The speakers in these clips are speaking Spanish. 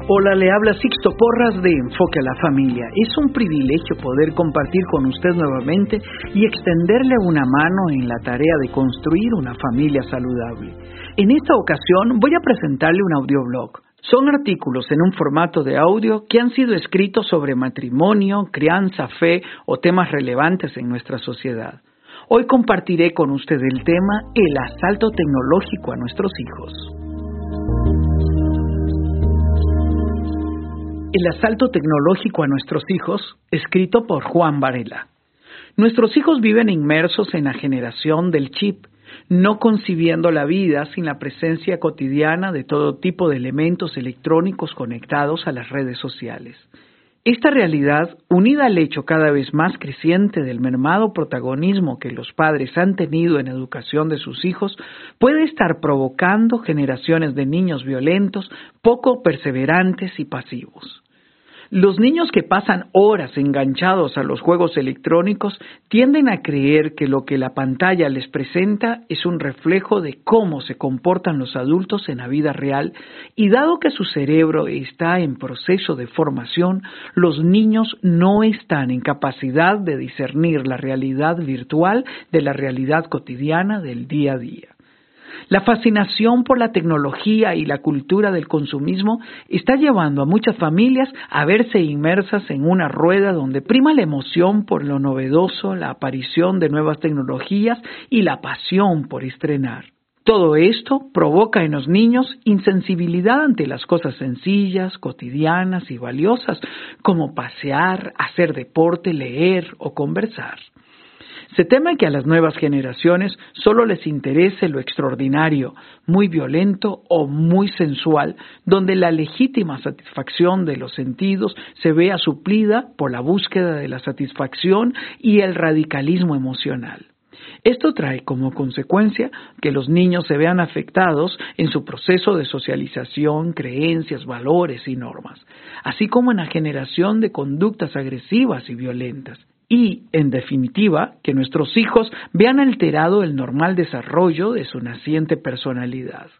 Hola, le habla Sixto Porras de Enfoque a la Familia. Es un privilegio poder compartir con usted nuevamente y extenderle una mano en la tarea de construir una familia saludable. En esta ocasión voy a presentarle un audioblog. Son artículos en un formato de audio que han sido escritos sobre matrimonio, crianza, fe o temas relevantes en nuestra sociedad. Hoy compartiré con usted el tema El asalto tecnológico a nuestros hijos. El asalto tecnológico a nuestros hijos, escrito por Juan Varela. Nuestros hijos viven inmersos en la generación del chip, no concibiendo la vida sin la presencia cotidiana de todo tipo de elementos electrónicos conectados a las redes sociales. Esta realidad, unida al hecho cada vez más creciente del mermado protagonismo que los padres han tenido en educación de sus hijos, puede estar provocando generaciones de niños violentos, poco perseverantes y pasivos. Los niños que pasan horas enganchados a los juegos electrónicos tienden a creer que lo que la pantalla les presenta es un reflejo de cómo se comportan los adultos en la vida real, y dado que su cerebro está en proceso de formación, los niños no están en capacidad de discernir la realidad virtual de la realidad cotidiana del día a día. La fascinación por la tecnología y la cultura del consumismo está llevando a muchas familias a verse inmersas en una rueda donde prima la emoción por lo novedoso, la aparición de nuevas tecnologías y la pasión por estrenar. Todo esto provoca en los niños insensibilidad ante las cosas sencillas, cotidianas y valiosas, como pasear, hacer deporte, leer o conversar. Se teme que a las nuevas generaciones solo les interese lo extraordinario, muy violento o muy sensual, donde la legítima satisfacción de los sentidos se vea suplida por la búsqueda de la satisfacción y el radicalismo emocional. Esto trae como consecuencia que los niños se vean afectados en su proceso de socialización, creencias, valores y normas, así como en la generación de conductas agresivas y violentas. Y, en definitiva, que nuestros hijos vean alterado el normal desarrollo de su naciente personalidad.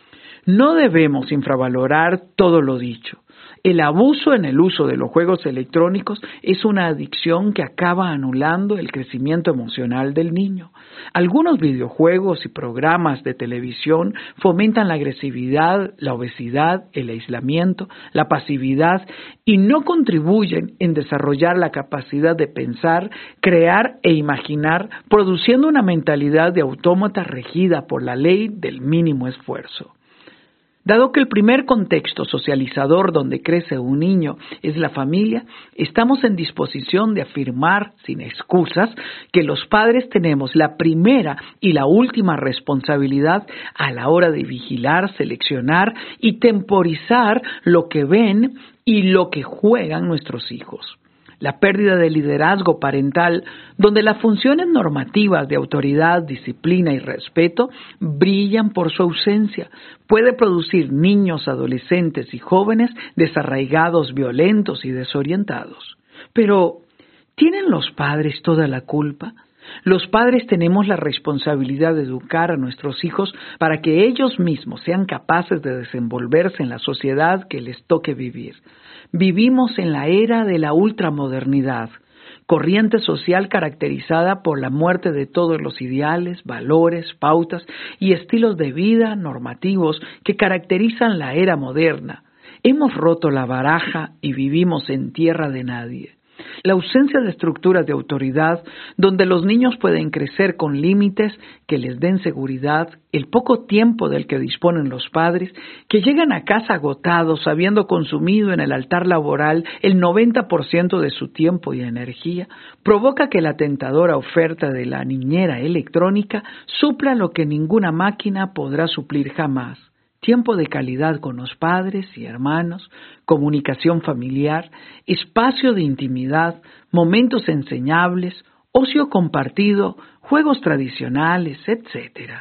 No debemos infravalorar todo lo dicho. El abuso en el uso de los juegos electrónicos es una adicción que acaba anulando el crecimiento emocional del niño. Algunos videojuegos y programas de televisión fomentan la agresividad, la obesidad, el aislamiento, la pasividad y no contribuyen en desarrollar la capacidad de pensar, crear e imaginar, produciendo una mentalidad de autómata regida por la ley del mínimo esfuerzo. Dado que el primer contexto socializador donde crece un niño es la familia, estamos en disposición de afirmar, sin excusas, que los padres tenemos la primera y la última responsabilidad a la hora de vigilar, seleccionar y temporizar lo que ven y lo que juegan nuestros hijos. La pérdida de liderazgo parental, donde las funciones normativas de autoridad, disciplina y respeto brillan por su ausencia, puede producir niños, adolescentes y jóvenes desarraigados, violentos y desorientados. Pero, ¿tienen los padres toda la culpa? Los padres tenemos la responsabilidad de educar a nuestros hijos para que ellos mismos sean capaces de desenvolverse en la sociedad que les toque vivir. Vivimos en la era de la ultramodernidad, corriente social caracterizada por la muerte de todos los ideales, valores, pautas y estilos de vida normativos que caracterizan la era moderna. Hemos roto la baraja y vivimos en tierra de nadie. La ausencia de estructuras de autoridad donde los niños pueden crecer con límites que les den seguridad, el poco tiempo del que disponen los padres, que llegan a casa agotados habiendo consumido en el altar laboral el 90% de su tiempo y energía, provoca que la tentadora oferta de la niñera electrónica supla lo que ninguna máquina podrá suplir jamás. Tiempo de calidad con los padres y hermanos, comunicación familiar, espacio de intimidad, momentos enseñables, ocio compartido, juegos tradicionales, etc.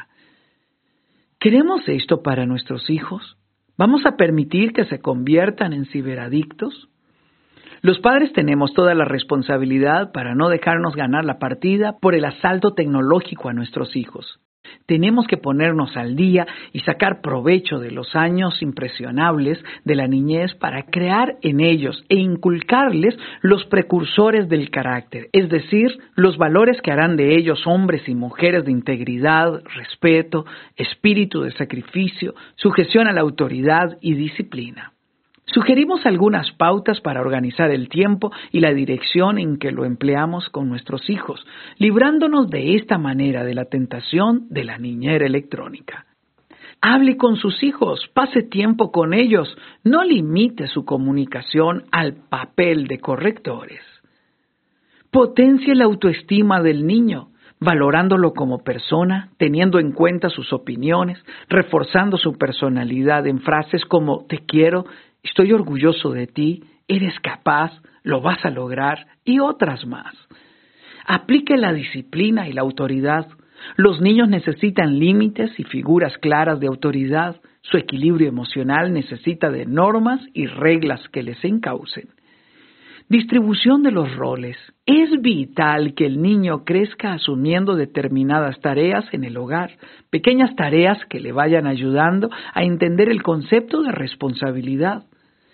¿Queremos esto para nuestros hijos? ¿Vamos a permitir que se conviertan en ciberadictos? Los padres tenemos toda la responsabilidad para no dejarnos ganar la partida por el asalto tecnológico a nuestros hijos. Tenemos que ponernos al día y sacar provecho de los años impresionables de la niñez para crear en ellos e inculcarles los precursores del carácter, es decir, los valores que harán de ellos hombres y mujeres de integridad, respeto, espíritu de sacrificio, sujeción a la autoridad y disciplina. Sugerimos algunas pautas para organizar el tiempo y la dirección en que lo empleamos con nuestros hijos, librándonos de esta manera de la tentación de la niñera electrónica. Hable con sus hijos, pase tiempo con ellos, no limite su comunicación al papel de correctores. Potencie la autoestima del niño, valorándolo como persona, teniendo en cuenta sus opiniones, reforzando su personalidad en frases como te quiero, estoy orgulloso de ti, eres capaz, lo vas a lograr y otras más. Aplique la disciplina y la autoridad. Los niños necesitan límites y figuras claras de autoridad. Su equilibrio emocional necesita de normas y reglas que les encaucen. Distribución de los roles. Es vital que el niño crezca asumiendo determinadas tareas en el hogar, pequeñas tareas que le vayan ayudando a entender el concepto de responsabilidad.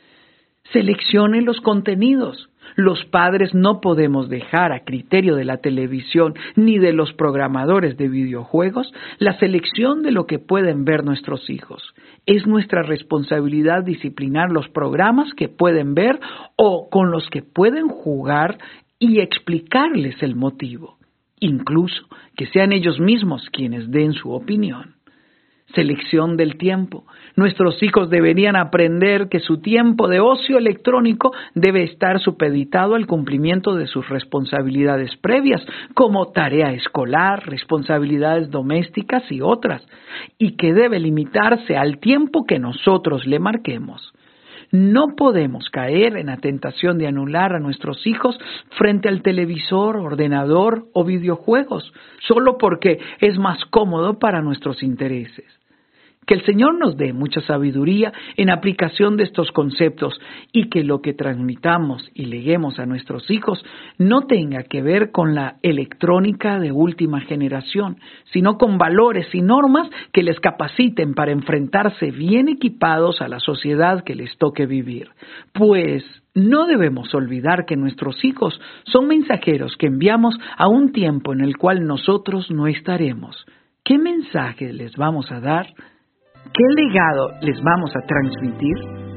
Seleccione los contenidos. Los padres no podemos dejar a criterio de la televisión ni de los programadores de videojuegos la selección de lo que pueden ver nuestros hijos. Es nuestra responsabilidad disciplinar los programas que pueden ver o con los que pueden jugar y explicarles el motivo, incluso que sean ellos mismos quienes den su opinión. Selección del tiempo. Nuestros hijos deberían aprender que su tiempo de ocio electrónico debe estar supeditado al cumplimiento de sus responsabilidades previas, como tarea escolar, responsabilidades domésticas y otras, y que debe limitarse al tiempo que nosotros le marquemos. No podemos caer en la tentación de anular a nuestros hijos frente al televisor, ordenador o videojuegos, solo porque es más cómodo para nuestros intereses. Que el Señor nos dé mucha sabiduría en aplicación de estos conceptos y que lo que transmitamos y leguemos a nuestros hijos no tenga que ver con la electrónica de última generación, sino con valores y normas que les capaciten para enfrentarse bien equipados a la sociedad que les toque vivir. Pues no debemos olvidar que nuestros hijos son mensajeros que enviamos a un tiempo en el cual nosotros no estaremos. ¿Qué mensaje les vamos a dar? ¿Qué legado les vamos a transmitir?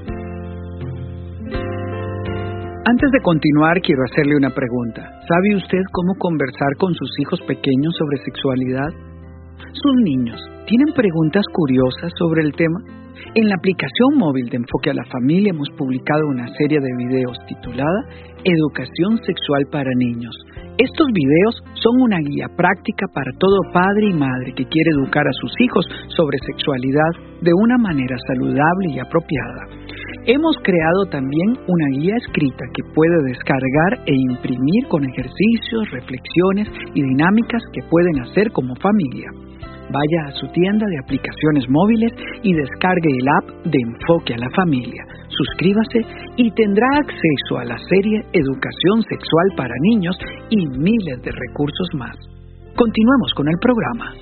Antes de continuar, quiero hacerle una pregunta. ¿Sabe usted cómo conversar con sus hijos pequeños sobre sexualidad? ¿Sus niños tienen preguntas curiosas sobre el tema? En la aplicación móvil de Enfoque a la Familia hemos publicado una serie de videos titulada Educación Sexual para Niños. Estos videos son una guía práctica para todo padre y madre que quiere educar a sus hijos sobre sexualidad de una manera saludable y apropiada. Hemos creado también una guía escrita que puede descargar e imprimir con ejercicios, reflexiones y dinámicas que pueden hacer como familia. Vaya a su tienda de aplicaciones móviles y descargue el app de Enfoque a la Familia. Suscríbase y tendrá acceso a la serie Educación Sexual para Niños y miles de recursos más. Continuemos con el programa.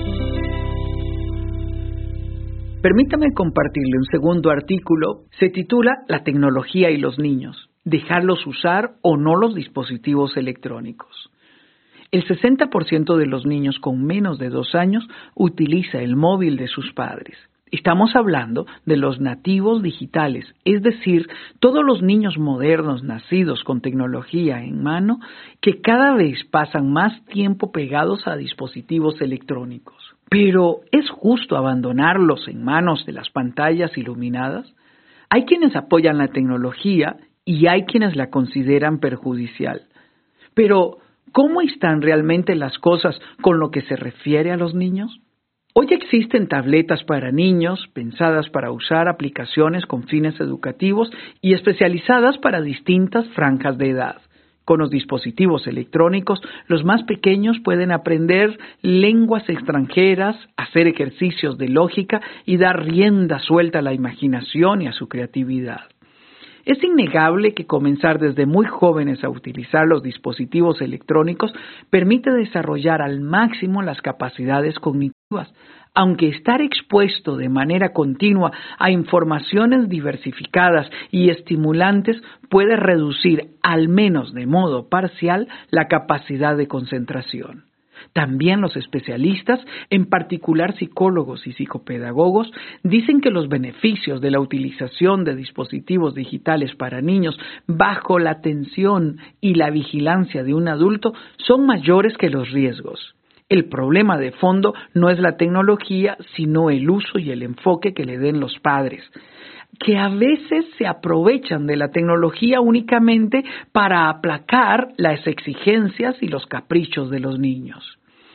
Permítame compartirle un segundo artículo. Se titula La tecnología y los niños. Dejarlos usar o no los dispositivos electrónicos. El 60% de los niños con menos de 2 años utiliza el móvil de sus padres. Estamos hablando de los nativos digitales, es decir, todos los niños modernos nacidos con tecnología en mano que cada vez pasan más tiempo pegados a dispositivos electrónicos. Pero, ¿es justo abandonarlos en manos de las pantallas iluminadas? Hay quienes apoyan la tecnología y hay quienes la consideran perjudicial. Pero, ¿cómo están realmente las cosas con lo que se refiere a los niños? Hoy existen tabletas para niños pensadas para usar aplicaciones con fines educativos y especializadas para distintas franjas de edad. Con los dispositivos electrónicos, los más pequeños pueden aprender lenguas extranjeras, hacer ejercicios de lógica y dar rienda suelta a la imaginación y a su creatividad. Es innegable que comenzar desde muy jóvenes a utilizar los dispositivos electrónicos permite desarrollar al máximo las capacidades cognitivas Aunque estar expuesto de manera continua a informaciones diversificadas y estimulantes puede reducir, al menos de modo parcial, la capacidad de concentración. También los especialistas, en particular psicólogos y psicopedagogos, dicen que los beneficios de la utilización de dispositivos digitales para niños bajo la atención y la vigilancia de un adulto son mayores que los riesgos. El problema de fondo no es la tecnología, sino el uso y el enfoque que le den los padres, que a veces se aprovechan de la tecnología únicamente para aplacar las exigencias y los caprichos de los niños.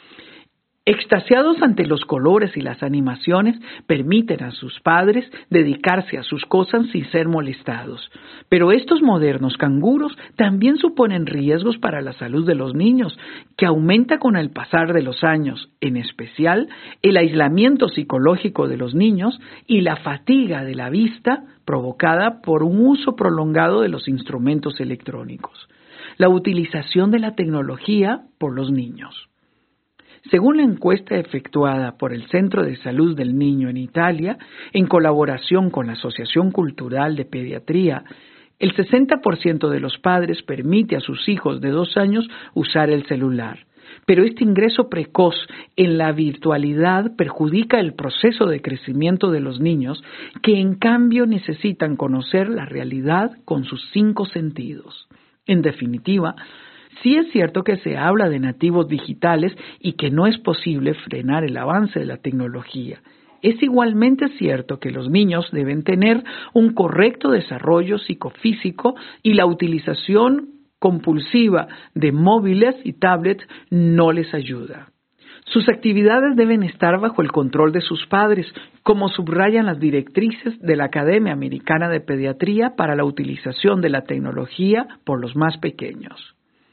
Extasiados ante los colores y las animaciones, permiten a sus padres dedicarse a sus cosas sin ser molestados. Pero estos modernos canguros también suponen riesgos para la salud de los niños, que aumenta con el pasar de los años, en especial el aislamiento psicológico de los niños y la fatiga de la vista provocada por un uso prolongado de los instrumentos electrónicos. La utilización de la tecnología por los niños. Según la encuesta efectuada por el Centro de Salud del Niño en Italia, en colaboración con la Asociación Cultural de Pediatría, el 60% de los padres permite a sus hijos de 2 años usar el celular. Pero este ingreso precoz en la virtualidad perjudica el proceso de crecimiento de los niños, que en cambio necesitan conocer la realidad con sus 5 sentidos. En definitiva, sí es cierto que se habla de nativos digitales y que no es posible frenar el avance de la tecnología. Es igualmente cierto que los niños deben tener un correcto desarrollo psicofísico y la utilización compulsiva de móviles y tablets no les ayuda. Sus actividades deben estar bajo el control de sus padres, como subrayan las directrices de la Academia Americana de Pediatría para la utilización de la tecnología por los más pequeños.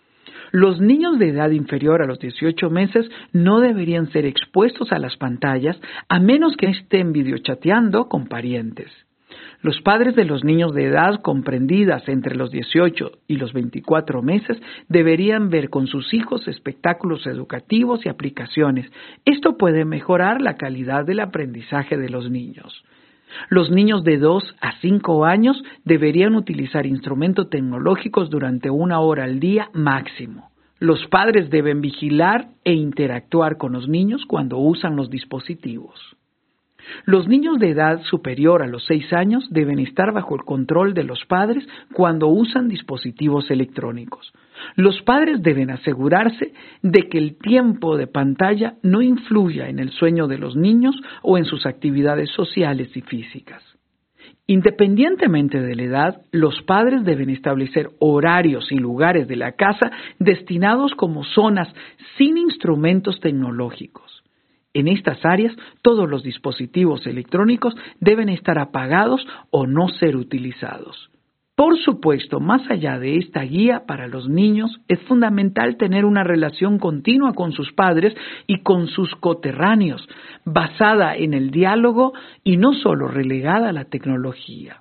Los niños de edad inferior a los 18 meses no deberían ser expuestos a las pantallas a menos que estén videochateando con parientes. Los padres de los niños de edad comprendidas entre los 18 y los 24 meses deberían ver con sus hijos espectáculos educativos y aplicaciones. Esto puede mejorar la calidad del aprendizaje de los niños. Los niños de 2 a 5 años deberían utilizar instrumentos tecnológicos durante 1 hora al día máximo. Los padres deben vigilar e interactuar con los niños cuando usan los dispositivos. Los niños de edad superior a los 6 años deben estar bajo el control de los padres cuando usan dispositivos electrónicos. Los padres deben asegurarse de que el tiempo de pantalla no influya en el sueño de los niños o en sus actividades sociales y físicas. Independientemente de la edad, los padres deben establecer horarios y lugares de la casa destinados como zonas sin instrumentos tecnológicos. En estas áreas, todos los dispositivos electrónicos deben estar apagados o no ser utilizados. Por supuesto, más allá de esta guía para los niños, es fundamental tener una relación continua con sus padres y con sus coterráneos, basada en el diálogo y no solo relegada a la tecnología.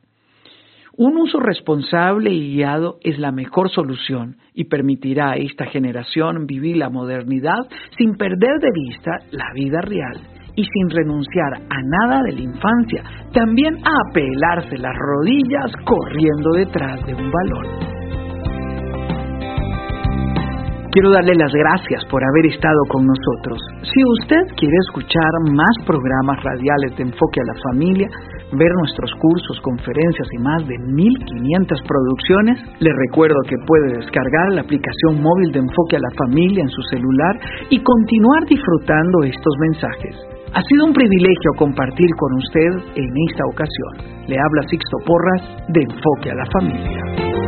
Un uso responsable y guiado es la mejor solución y permitirá a esta generación vivir la modernidad sin perder de vista la vida real y sin renunciar a nada de la infancia, también a pelarse las rodillas corriendo detrás de un balón. Quiero darle las gracias por haber estado con nosotros. Si usted quiere escuchar más programas radiales de Enfoque a la Familia, ver nuestros cursos, conferencias y más de 1,500 producciones, le recuerdo que puede descargar la aplicación móvil de Enfoque a la Familia en su celular y continuar disfrutando estos mensajes. Ha sido un privilegio compartir con usted en esta ocasión. Le habla Sixto Porras de Enfoque a la Familia.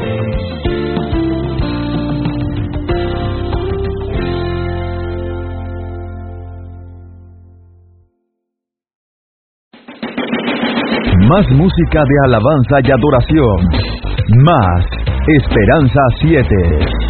Más música de alabanza y adoración. Más Esperanza 7.